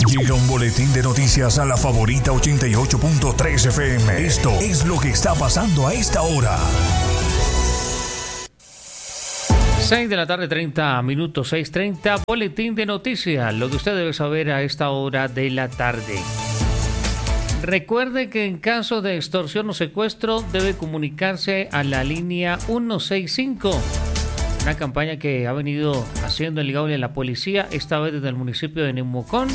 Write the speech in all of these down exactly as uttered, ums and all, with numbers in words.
Llega un boletín de noticias a la Favorita ochenta y ocho punto tres F M. Esto es lo que está pasando a esta hora. seis de la tarde, treinta minutos, seis treinta, boletín de noticias, lo que usted debe saber a esta hora de la tarde. Recuerde que en caso de extorsión o secuestro debe comunicarse a la línea ciento sesenta y cinco, una campaña que ha venido haciendo el Gaula de la policía, esta vez desde el municipio de Neumocón.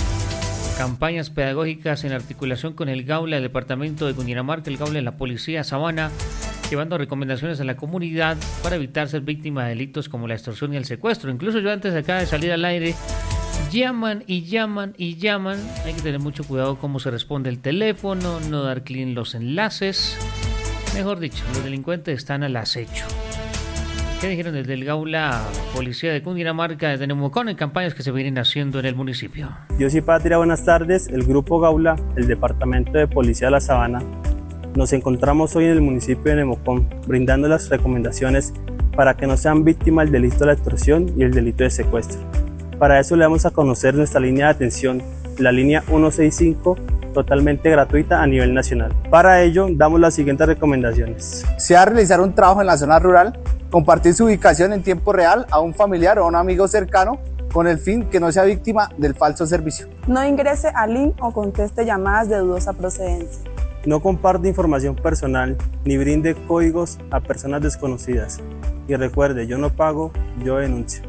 Campañas pedagógicas en articulación con el Gaula del departamento de Cundinamarca, el Gaula de la policía Sabana, llevando recomendaciones a la comunidad para evitar ser víctima de delitos como la extorsión y el secuestro. Incluso yo antes de acá de salir al aire, llaman y llaman y llaman. Hay que tener mucho cuidado cómo se responde el teléfono, no dar clic en los enlaces. Mejor dicho, los delincuentes están al acecho. ¿Qué dijeron desde el Gaula Policía de Cundinamarca, desde Neumocón, en campañas que se vienen haciendo en el municipio? Dios Patria, buenas tardes. El Grupo Gaula, el Departamento de Policía de la Sabana, nos encontramos hoy en el municipio de Neumocón, brindando las recomendaciones para que no sean víctimas del delito de la extorsión y el delito de secuestro. Para eso le damos a conocer nuestra línea de atención, la línea ciento sesenta y cinco, totalmente gratuita a nivel nacional. Para ello, damos las siguientes recomendaciones. Si va a realizar un trabajo en la zona rural, compartir su ubicación en tiempo real a un familiar o a un amigo cercano con el fin que no sea víctima del falso servicio. No ingrese al link o conteste llamadas de dudosa procedencia. No comparte información personal ni brinde códigos a personas desconocidas. Y recuerde, yo no pago, yo denuncio.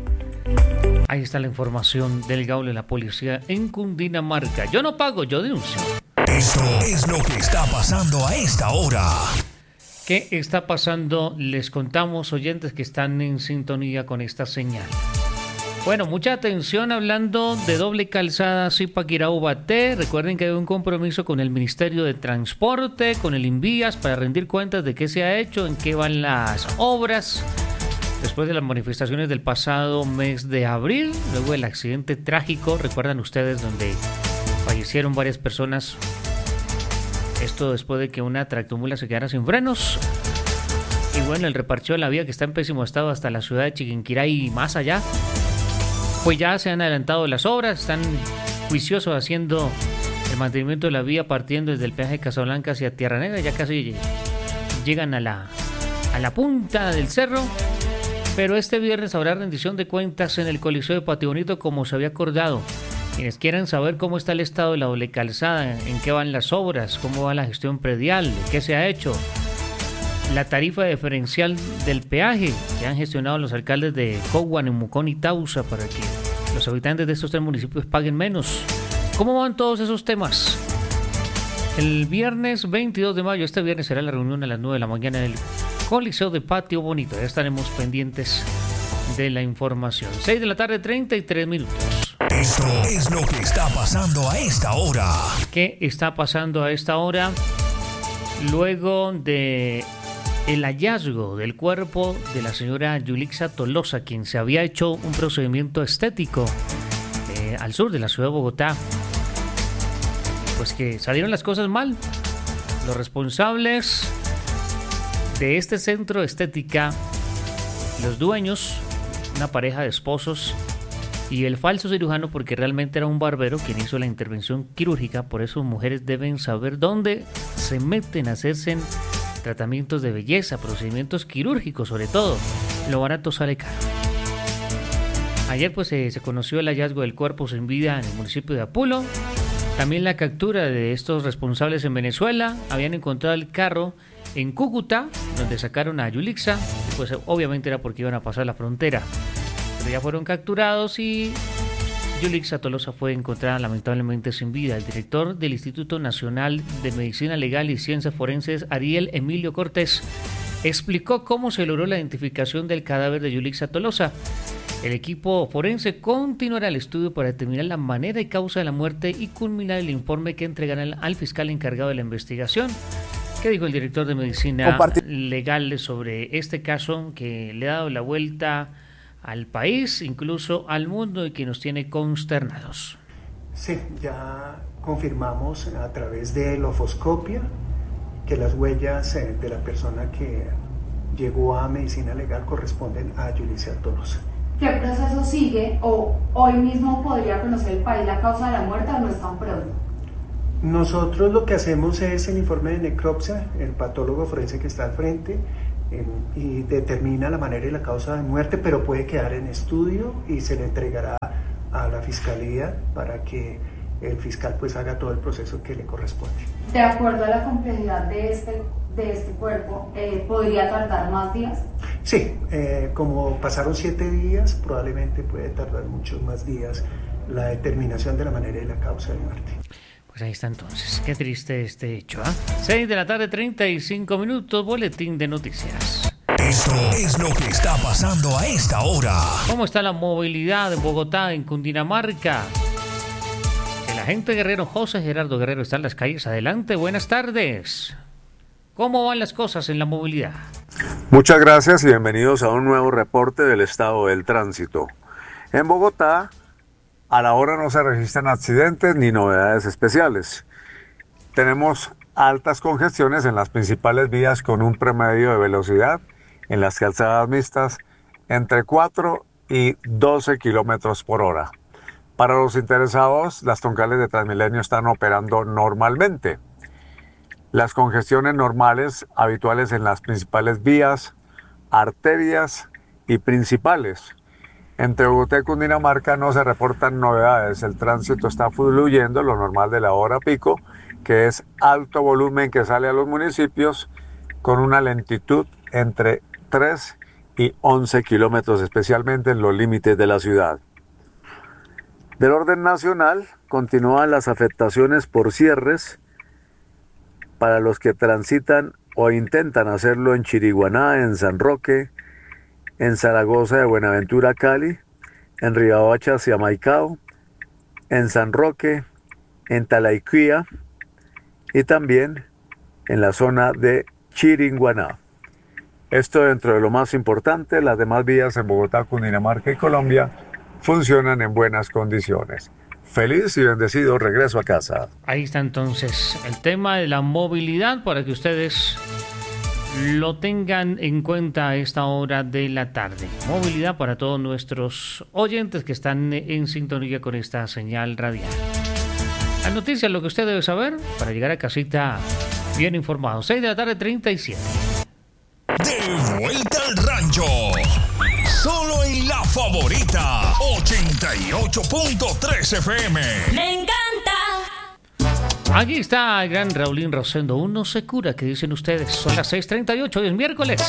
Ahí está la información del Gaula de la policía en Cundinamarca. Yo no pago, yo denuncio. Esto es lo que está pasando a esta hora. ¿Qué está pasando? Les contamos, oyentes que están en sintonía con esta señal. Bueno, mucha atención hablando de doble calzada Zipaquirá-Ubaté. Recuerden que hay un compromiso con el Ministerio de Transporte, con el Invías, para rendir cuentas de qué se ha hecho, en qué van las obras. Después de las manifestaciones del pasado mes de abril, luego del accidente trágico, recuerdan ustedes, donde fallecieron varias personas. Esto después de que una tractomula se quedara sin frenos. Y bueno, el reparcheo de la vía, que está en pésimo estado hasta la ciudad de Chiquinquirá y más allá. Pues ya se han adelantado las obras, están juiciosos haciendo el mantenimiento de la vía partiendo desde el peaje de Casablanca hacia Tierra Negra. Ya casi llegan a la, a la punta del cerro. Pero este viernes habrá rendición de cuentas en el Coliseo de Patio Bonito, como se había acordado. Quienes quieran saber cómo está el estado de la doble calzada, en qué van las obras, cómo va la gestión predial, qué se ha hecho, la tarifa diferencial del peaje que han gestionado los alcaldes de Cogua, Neumocón y Tausa para que los habitantes de estos tres municipios paguen menos. ¿Cómo van todos esos temas? El viernes veintidós de mayo, este viernes será la reunión a las nueve de la mañana en el Coliseo de Patio Bonito. Ya estaremos pendientes de la información. seis de la tarde, treinta y tres minutos. Esto es lo que está pasando a esta hora. ¿Qué está pasando a esta hora? Luego de el hallazgo del cuerpo de la señora Yulixa Tolosa, quien se había hecho un procedimiento estético eh, al sur de la ciudad de Bogotá, pues que salieron las cosas mal. Los responsables de este centro de estética, los dueños, una pareja de esposos, y el falso cirujano, porque realmente era un barbero quien hizo la intervención quirúrgica. Por eso mujeres deben saber dónde se meten a hacerse tratamientos de belleza, procedimientos quirúrgicos sobre todo. Lo barato sale caro. Ayer pues eh, se conoció el hallazgo del cuerpo sin vida en el municipio de Apulo. También la captura de estos responsables en Venezuela. Habían encontrado el carro en Cúcuta, donde sacaron a Yulixa, y pues obviamente era porque iban a pasar la frontera. Pero ya fueron capturados y Yulixa Tolosa fue encontrada lamentablemente sin vida. El director del Instituto Nacional de Medicina Legal y Ciencias Forenses, Ariel Emilio Cortés, explicó cómo se logró la identificación del cadáver de Yulixa Tolosa. El equipo forense continuará el estudio para determinar la manera y causa de la muerte y culminar el informe que entregará al fiscal encargado de la investigación. ¿Qué dijo el director de Medicina Compartir. Legal sobre este caso que le ha dado la vuelta al país, incluso al mundo, y que nos tiene consternados? Sí, ya confirmamos a través de la ofoscopia que las huellas eh, de la persona que llegó a medicina legal corresponden a Yulixa Tolosa. ¿qué proceso sigue? ¿O hoy mismo podría conocer el país la causa de la muerte o no es tan pronto? Nosotros lo que hacemos es el informe de necropsia, el patólogo forense que está al frente, eh, y determina la manera y la causa de muerte, pero puede quedar en estudio y se le entregará a la fiscalía para que el fiscal pues haga todo el proceso que le corresponde. De acuerdo a la complejidad de este, de este cuerpo, eh, ¿podría tardar más días? Sí, eh, como pasaron siete días, probablemente puede tardar muchos más días la determinación de la manera y la causa de muerte. Pues ahí está entonces, qué triste este hecho, ¿ah? ¿eh? seis de la tarde, treinta y cinco minutos, boletín de noticias. Esto es lo que está pasando a esta hora. ¿Cómo está la movilidad en Bogotá, en Cundinamarca? El agente Guerrero, José Gerardo Guerrero, está en las calles. Adelante, buenas tardes. ¿Cómo van las cosas en la movilidad? Muchas gracias y bienvenidos a un nuevo reporte del estado del tránsito. En Bogotá, a la hora no se registran accidentes ni novedades especiales. Tenemos altas congestiones en las principales vías con un promedio de velocidad en las calzadas mixtas entre cuatro y doce kilómetros por hora. Para los interesados, las troncales de Transmilenio están operando normalmente. Las congestiones normales habituales en las principales vías, arterias y principales. Entre Bogotá y Cundinamarca no se reportan novedades. El tránsito está fluyendo, lo normal de la hora pico, que es alto volumen que sale a los municipios con una lentitud entre tres y once kilómetros, especialmente en los límites de la ciudad. Del orden nacional, continúan las afectaciones por cierres para los que transitan o intentan hacerlo en Chiriguaná, en San Roque, en Zaragoza de Buenaventura, Cali, en Riohacha hacia Maicao, en San Roque, en Talaiquía y también en la zona de Chiringuaná. Esto dentro de lo más importante. Las demás vías en Bogotá, Cundinamarca y Colombia funcionan en buenas condiciones. Feliz y bendecido regreso a casa. Ahí está entonces el tema de la movilidad para que ustedes lo tengan en cuenta a esta hora de la tarde. Movilidad para todos nuestros oyentes que están en sintonía con esta señal radial. Las noticias, lo que usted debe saber para llegar a casita bien informado. seis de la tarde, treinta y siete. De vuelta al rancho. Solo en La Favorita ochenta y ocho punto tres F M. ¡Me encanta! Aquí está el gran Raulín Rosendo. Uno se cura, ¿qué dicen ustedes? Son las seis treinta y ocho, hoy es miércoles.